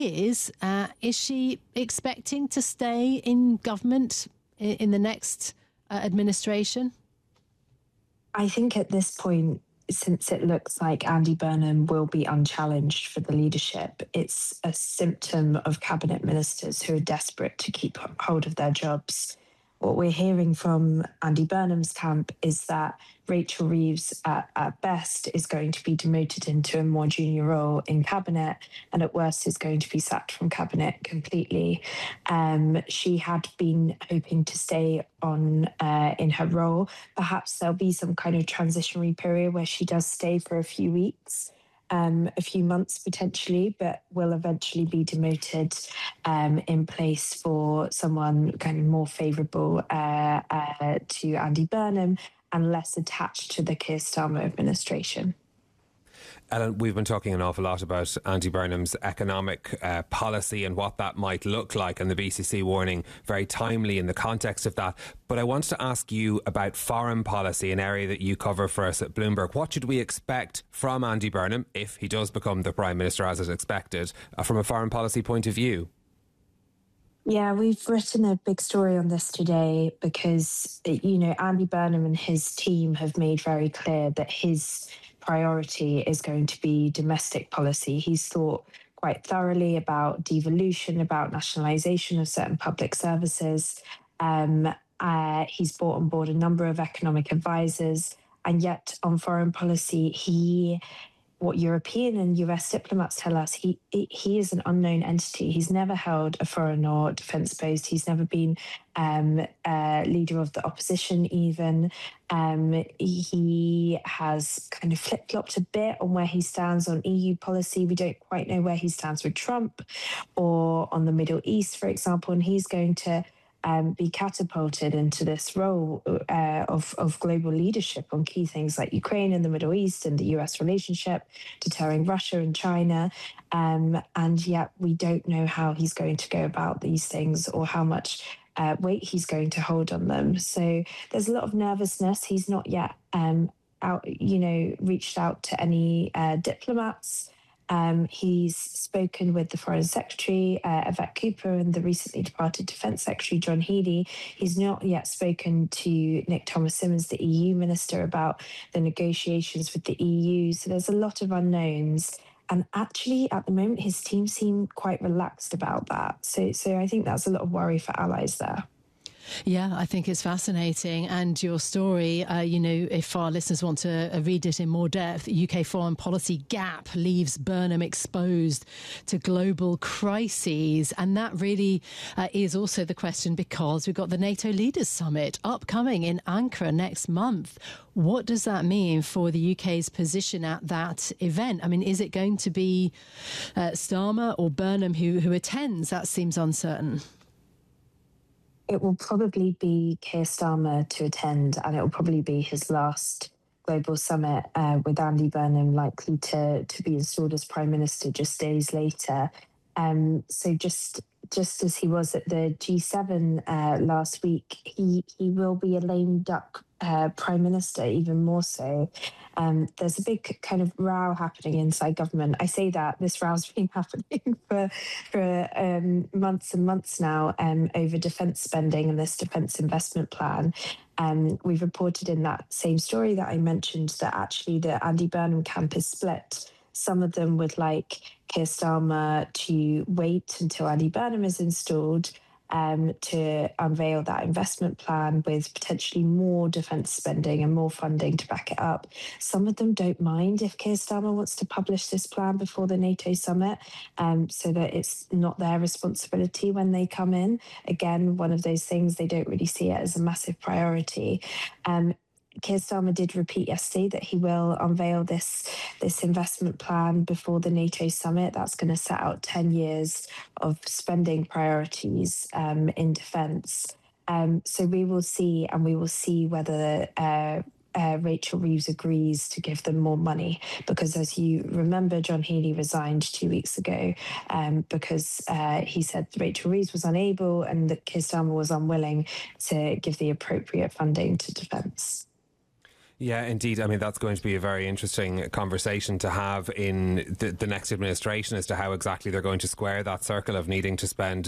Is she expecting to stay in government in the next administration? I think at this point, since it looks like Andy Burnham will be unchallenged for the leadership, it's a symptom of cabinet ministers who are desperate to keep hold of their jobs. What we're hearing from Andy Burnham's camp is that Rachel Reeves, at best, is going to be demoted into a more junior role in cabinet, and at worst is going to be sacked from cabinet completely. She had been hoping to stay on in her role. Perhaps there'll be some kind of transitionary period where she does stay for a few weeks. A few months potentially, but will eventually be demoted in place for someone kind of more favourable to Andy Burnham and less attached to the Keir Starmer administration. Ellen, we've been talking an awful lot about Andy Burnham's economic policy and what that might look like, and the BCC warning very timely in the context of that. But I want to ask you about foreign policy, an area that you cover for us at Bloomberg. What should we expect from Andy Burnham, if he does become the Prime Minister as is expected, from a foreign policy point of view? Yeah, we've written a big story on this today because, Andy Burnham and his team have made very clear that his priority is going to be domestic policy. He's thought quite thoroughly about devolution, about nationalisation of certain public services. He's brought on board a number of economic advisors, and yet on foreign policy, what European and US diplomats tell us, he is an unknown entity. He's never held a foreign or defence post. He's never been leader of the opposition even. He has kind of flip-flopped a bit on where he stands on EU policy. We don't quite know where he stands with Trump or on the Middle East, for example, and he's going to be catapulted into this role of global leadership on key things like Ukraine and the Middle East and the US relationship, deterring Russia and China. And yet we don't know how he's going to go about these things or how much weight he's going to hold on them. So there's a lot of nervousness. He's not yet reached out to any diplomats. He's spoken with the Foreign Secretary, Yvette Cooper, and the recently departed Defence Secretary, John Healey. He's not yet spoken to Nick Thomas-Symonds, the EU Minister, about the negotiations with the EU. So there's a lot of unknowns. And actually, at the moment, his team seem quite relaxed about that. So I think that's a lot of worry for allies there. Yeah, I think it's fascinating. And your story, if our listeners want to read it in more depth, UK foreign policy gap leaves Burnham exposed to global crises. And that really is also the question, because we've got the NATO Leaders Summit upcoming in Ankara next month. What does that mean for the UK's position at that event? I mean, is it going to be Starmer or Burnham who attends? That seems uncertain. It will probably be Keir Starmer to attend, and it will probably be his last global summit, with Andy Burnham likely to be installed as Prime Minister just days later. So just as he was at the G7 last week, he will be a lame duck Prime Minister, even more so. There's a big kind of row happening inside government. I say that this row's been happening for months and months now over defence spending and this defence investment plan. We've reported in that same story that I mentioned that actually the Andy Burnham camp is split. Some of them would like Keir Starmer to wait until Andy Burnham is installed to unveil that investment plan with potentially more defence spending and more funding to back it up. Some of them don't mind if Keir Starmer wants to publish this plan before the NATO summit, so that it's not their responsibility when they come in. Again, one of those things, they don't really see it as a massive priority. Keir Starmer did repeat yesterday that he will unveil this investment plan before the NATO summit. That's going to set out 10 years of spending priorities in defence. So we will see, and we will see whether Rachel Reeves agrees to give them more money, because as you remember, John Healey resigned 2 weeks ago because he said Rachel Reeves was unable and that Keir Starmer was unwilling to give the appropriate funding to defence. Yeah, indeed. I mean, that's going to be a very interesting conversation to have in the next administration as to how exactly they're going to square that circle of needing to spend